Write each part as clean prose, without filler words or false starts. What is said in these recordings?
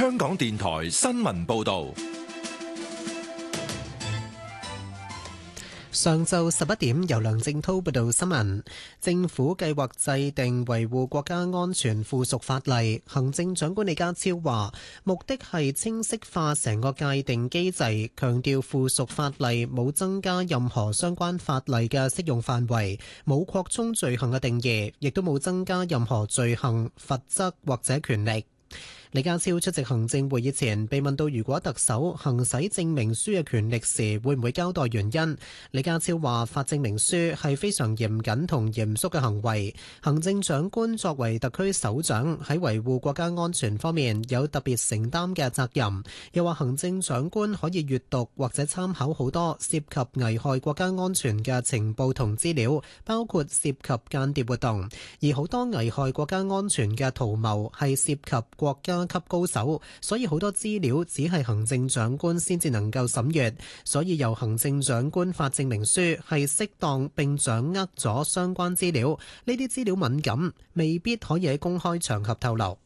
香港電台新聞報道。 上晝11點，由梁正滔報道新聞。政府計劃制定維護國家安全附屬法例。行政長官李家超話，目的係清晰化成個界定機制，強調附屬法例冇增加任何相關法例嘅適用範圍，冇擴充罪行嘅定義，亦都冇增加任何罪行、罰則或者權力。李家超出席行政會議前被問到，如果特首行使證明書嘅權力時，會唔會交代原因？李家超話：發證明書係非常嚴謹同嚴肅嘅行為。行政長官作為特區首長，喺維護國家安全方面有特別承擔嘅責任。又話行政長官可以閱讀或者參考好多涉及危害國家安全嘅情報同資料，包括涉及間諜活動，而好多危害國家安全嘅圖謀係涉及國家級高手，所以好多資料只係行政長官先至能夠審閱，所以由行政長官發證明書係適當並掌握咗相關資料，呢啲資料敏感，未必可以喺公開場合透露。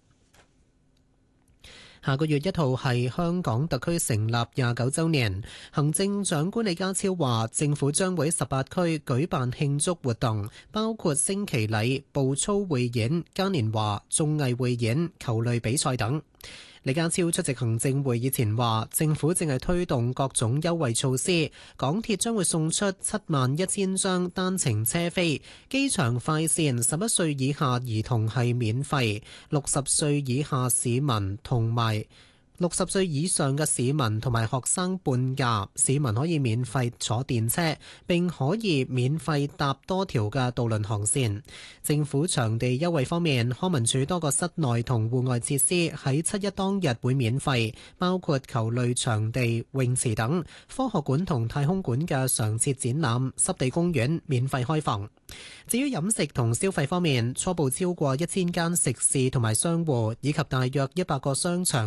下個月1號係香港特區成立29週年，行政長官李家超話，政府將會喺18區舉辦慶祝活動，包括升旗禮、步操匯演、嘉年華、綜藝匯演、球類比賽等。李家超出席行政會議前話，政府正係推動各種優惠措施，港鐵將會送出71000張單程車飛，機場快線11歲以下兒童係免費，60歲以下市民同埋60歲以上嘅市民同埋學生半價，市民可以免費坐電車，並可以免費搭多條嘅渡輪航線。政府場地優惠方面，康文署多個室內同戶外設施喺7·1當日會免費，包括球類場地、泳池等；科學館同太空館嘅常設展覽、濕地公園免費開放。至於飲食同消費方面，初步超過1000間食肆同埋商戶，以及大約100個商場